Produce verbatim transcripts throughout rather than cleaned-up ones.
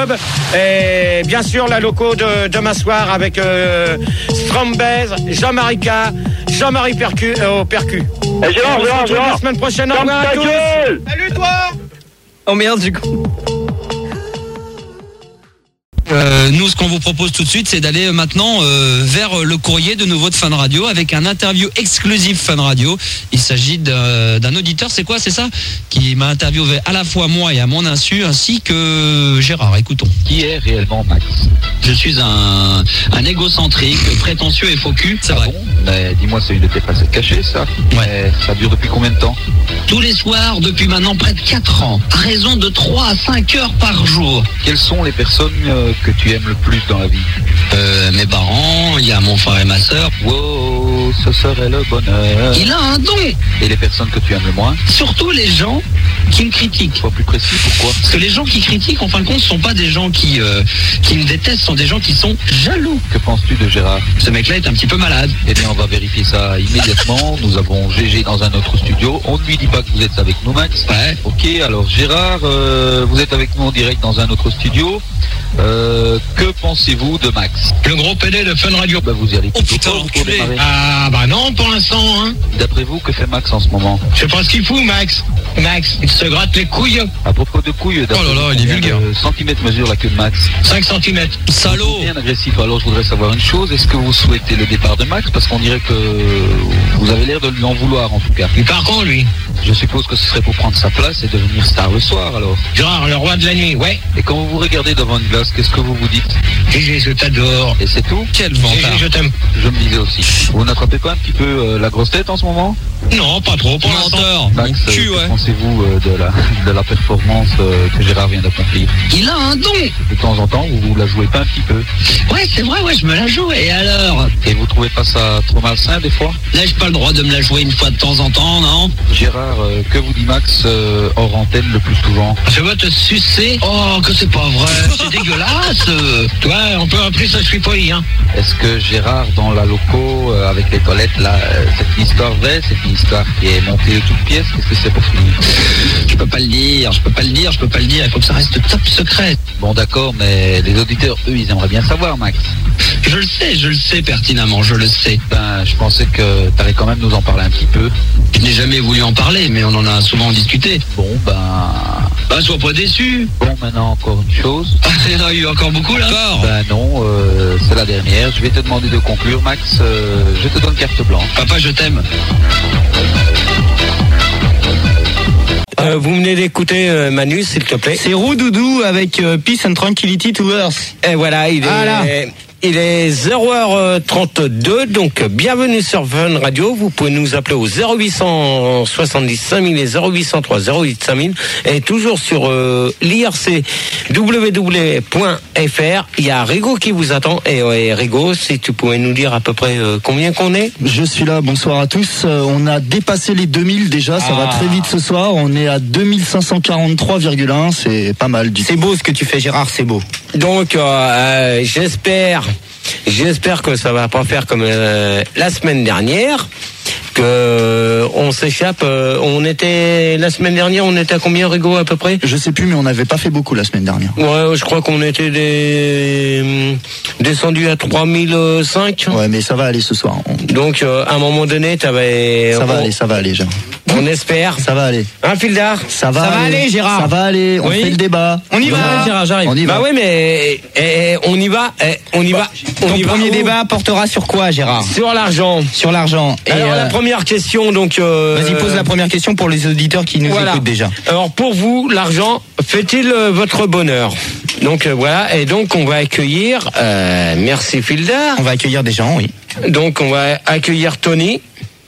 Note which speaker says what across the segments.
Speaker 1: Club. Et bien sûr, la loco de demain soir avec euh, Strambez, Jean-Marie K, Jean-Marie Percu, euh, au Percu.
Speaker 2: Eh, Gérard, Gérard, Gérard.
Speaker 1: La semaine prochaine, au revoir à tous. Salut toi.
Speaker 3: Oh merde, du coup. Euh, nous, ce qu'on vous propose tout de suite, c'est d'aller maintenant euh, vers le courrier de nouveau de Fun Radio avec un interview exclusif Fun Radio. Il s'agit d'un, d'un auditeur, c'est quoi, c'est ça, qui m'a interviewé à la fois moi et à mon insu, ainsi que Gérard. Écoutons.
Speaker 4: Qui est réellement Max? Je suis un, un égocentrique, prétentieux et faux cul.
Speaker 3: C'est
Speaker 4: ah
Speaker 3: vrai.
Speaker 4: Bon, mais dis-moi, c'est une de tes facettes cachées, ça?
Speaker 3: Ouais.
Speaker 4: Mais ça dure depuis combien de temps?
Speaker 5: Tous les soirs, depuis maintenant près de quatre ans, à raison de trois à cinq heures par jour.
Speaker 4: Quelles sont les personnes euh, que tu aimes le plus dans la vie?
Speaker 5: Euh, mes parents, il y a mon frère et ma sœur.
Speaker 4: Wow, ce serait le bonheur.
Speaker 5: Il a un don.
Speaker 4: Et les personnes que tu aimes le moins?
Speaker 5: Surtout les gens qui me critiquent.
Speaker 4: Sois plus précis, pourquoi?
Speaker 5: Parce que les gens qui critiquent, en fin de compte, sont pas des gens qui, euh, qui me détestent, sont des gens qui sont jaloux.
Speaker 4: Que penses-tu de Gérard?
Speaker 5: Ce mec-là est un petit peu malade.
Speaker 4: Eh bien, on va vérifier ça immédiatement. Nous avons G G dans un autre studio. On ne lui dit pas que vous êtes avec nous, Max.
Speaker 5: Ouais.
Speaker 4: Ok, alors Gérard, euh, vous êtes avec nous en direct dans un autre studio. Euh, que pensez-vous de Max?
Speaker 5: Le gros P D de Fun Radio.
Speaker 4: Bah, vous y allez
Speaker 3: Oh
Speaker 4: plutôt
Speaker 3: putain,
Speaker 4: fort pour
Speaker 3: enculé.
Speaker 4: démarrer.
Speaker 5: Ah bah non, pour l'instant, hein.
Speaker 4: D'après vous, que fait Max en ce moment?
Speaker 5: Je sais pas ce qu'il fout, Max. Max, il se gratte les couilles.
Speaker 4: À propos de couilles, d'après
Speaker 3: Oh là là,
Speaker 4: vous,
Speaker 3: il est
Speaker 4: combien
Speaker 3: vulgaire.
Speaker 4: de centimètres mesure la queue de Max?
Speaker 5: cinq centimètres.
Speaker 3: Salaud.
Speaker 4: Bien agressif. Alors, je voudrais savoir une chose. Est-ce que vous souhaitez le départ de Max? Parce qu'on dirait que vous avez l'air de lui en vouloir, en tout cas.
Speaker 5: Il part quand, lui?
Speaker 4: Je suppose que ce serait pour prendre sa place et devenir star le soir, alors.
Speaker 5: Gérard, le roi de la nuit, ouais.
Speaker 4: Et quand vous vous regardez devant une glace, qu'est-ce que vous vous dites?
Speaker 5: Gégé, je t'adore.
Speaker 4: Et c'est tout?
Speaker 3: Quel
Speaker 5: Gégé,
Speaker 3: vantard.
Speaker 5: je t'aime.
Speaker 4: Je me disais aussi. Vous n'attrapez pas un petit peu euh, la grosse tête en ce moment?
Speaker 5: Non, pas trop, pour l'instant.
Speaker 3: Menteur. Mon
Speaker 4: Max, euh,
Speaker 3: cul,
Speaker 4: que
Speaker 3: ouais.
Speaker 4: pensez-vous euh, de la, de la performance euh, que Gérard vient d'accomplir?
Speaker 5: Il a un don.
Speaker 4: De temps en temps, vous vous la jouez pas un petit peu?
Speaker 5: Ouais, c'est vrai, ouais, je me la joue. Et alors?
Speaker 4: Et vous trouvez pas ça trop malsain des fois?
Speaker 5: N'ai-je pas le droit de me la jouer une fois de temps en temps, non?
Speaker 4: Gérard, euh, que vous dit Max euh, hors antenne le plus souvent?
Speaker 5: Je veux te sucer. Oh, que c'est pas vrai. C'est dégueulasse. euh. Toi, on peut appeler ça, je suis poli, hein.
Speaker 4: Est-ce que Gérard, dans la loco, euh, avec les toilettes, là, euh, c'est une histoire vraie? C'est une histoire qui est montée de toutes pièces? Qu'est-ce que c'est pour finir?
Speaker 5: Je peux pas le dire, je peux pas le dire, je peux pas le dire. Il faut que ça reste top secret.
Speaker 4: Bon d'accord, mais les auditeurs, eux, ils aimeraient bien savoir, Max.
Speaker 5: Je le sais, je le sais pertinemment, je le sais.
Speaker 4: Ben, je pensais que t'allais quand même nous en parler un petit peu.
Speaker 5: Je n'ai jamais voulu en parler, mais on en a souvent discuté.
Speaker 4: Bon, ben...
Speaker 5: Bah, sois pas déçu.
Speaker 4: Bon, maintenant, encore une chose.
Speaker 5: Ah, il y en a eu encore beaucoup, là.
Speaker 3: Encore.
Speaker 4: Ben non, euh, c'est la dernière. Je vais te demander de conclure, Max. Euh, je te donne carte blanche.
Speaker 5: Papa, je t'aime.
Speaker 1: Euh, vous venez d'écouter euh, Manu, s'il te plaît.
Speaker 3: C'est Roudoudou avec euh, Peace and Tranquility to Earth.
Speaker 1: Et voilà, il est,
Speaker 3: Voilà.
Speaker 1: il est zéro heure trente-deux, donc bienvenue sur Fun Radio. Vous pouvez nous appeler au zéro huit cent soixante-dix cinq mille et zéro huit cent trois zéro huit cinq mille. Et toujours sur euh, l'I R C w w w point f r. Il y a Rigo qui vous attend. Et ouais, Rigo, si tu pouvais nous dire à peu près euh, combien qu'on est.
Speaker 6: Je suis là, bonsoir à tous. Euh, on a dépassé les deux mille déjà, ça
Speaker 1: Ah.
Speaker 6: va très vite ce soir. On est à deux mille cinq cent quarante-trois virgule un, c'est pas mal du tout.
Speaker 3: C'est beau ce que tu fais, Gérard, c'est beau.
Speaker 1: Donc, euh, euh, j'espère, j'espère que ça va pas faire comme euh, la semaine dernière, que euh, on s'échappe. Euh, on était la semaine dernière, on était à combien, Rigo, à peu près?
Speaker 6: Je sais plus, mais on n'avait pas fait beaucoup la semaine dernière.
Speaker 1: Ouais, je crois qu'on était des, descendu à trois mille cinq.
Speaker 6: Ouais, mais ça va aller ce soir. On-
Speaker 1: Donc, euh, à un moment donné, t'avais.
Speaker 6: Ça va
Speaker 1: on,
Speaker 6: aller, ça va aller, Gérard.
Speaker 1: on espère.
Speaker 6: Ça va aller.
Speaker 1: Hein, Fildar?
Speaker 6: Ça va,
Speaker 3: Ça va aller, Gérard.
Speaker 6: Ça va aller, on
Speaker 3: Oui.
Speaker 6: fait le débat.
Speaker 3: On y va,
Speaker 6: Voilà.
Speaker 3: Gérard, j'arrive.
Speaker 6: On y va.
Speaker 1: Bah ouais, mais eh, eh, on y va, eh, on y va. On
Speaker 3: Ton
Speaker 1: y va
Speaker 3: premier
Speaker 1: où?
Speaker 3: débat portera sur quoi, Gérard?
Speaker 1: Sur l'argent.
Speaker 3: Sur l'argent. Et
Speaker 1: Alors
Speaker 3: euh,
Speaker 1: la première question, donc. Euh,
Speaker 3: vas-y, pose la première question pour les auditeurs qui nous
Speaker 1: voilà.
Speaker 3: écoutent déjà.
Speaker 1: Alors pour vous, l'argent fait-il euh, votre bonheur? Donc euh, voilà, et donc on va accueillir. Euh, merci Fildar.
Speaker 3: On va accueillir des gens, oui.
Speaker 1: Donc on va accueillir Tony.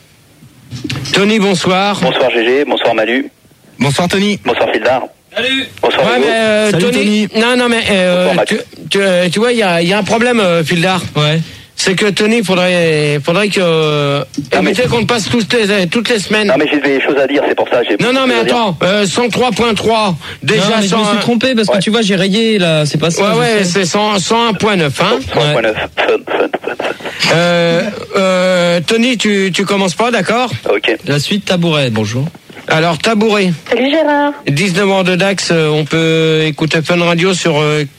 Speaker 1: Tony, bonsoir.
Speaker 2: Bonsoir Gégé, bonsoir Manu,
Speaker 3: Bonsoir, Tony.
Speaker 2: bonsoir Fildar.
Speaker 1: Salut.
Speaker 2: Bonsoir
Speaker 1: Ouais,
Speaker 2: Hugo.
Speaker 1: mais, euh,
Speaker 6: Salut, Tony.
Speaker 1: Non, non, mais euh,
Speaker 2: Bonsoir, Max.
Speaker 1: tu, tu, euh, tu vois, il y a, il y a un problème, euh, Fildar.
Speaker 3: Ouais.
Speaker 1: C'est que Tony, faudrait, faudrait que euh,
Speaker 2: Ah, mais-
Speaker 1: éviter qu'on le passe toutes les, toutes les semaines.
Speaker 2: Non mais j'ai des choses à dire, c'est pour ça. j'ai
Speaker 1: Non, non,
Speaker 2: beaucoup
Speaker 1: mais
Speaker 2: de choses à dire.
Speaker 1: attends, euh, cent trois point trois. Déjà,
Speaker 3: non, mais je
Speaker 1: cent
Speaker 3: me suis
Speaker 1: un
Speaker 3: trompé parce que
Speaker 2: Ouais.
Speaker 3: tu vois, j'ai rayé là, c'est pas ça.
Speaker 1: Ouais,
Speaker 3: je
Speaker 1: ouais,
Speaker 3: sais.
Speaker 1: c'est cent, cent un point neuf, hein.
Speaker 2: cent point neuf. Fun, fun, fun, fun.
Speaker 1: Euh, euh, Tony, tu, tu commences pas, d'accord?
Speaker 2: Ok.
Speaker 3: La suite tabouret, bonjour.
Speaker 1: Alors, tabouret.
Speaker 7: Salut Gérard.
Speaker 1: dix-neuf heures de Dax, euh, on peut écouter Fun Radio sur euh,